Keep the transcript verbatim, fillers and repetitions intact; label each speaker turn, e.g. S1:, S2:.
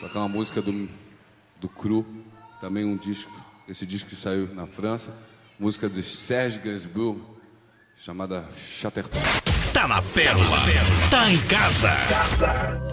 S1: tocar uma música do, do Cru, também um disco, esse disco que saiu na França, música de Serge Gainsbourg, chamada Chatterton.
S2: Tá na Pérola, tá em casa.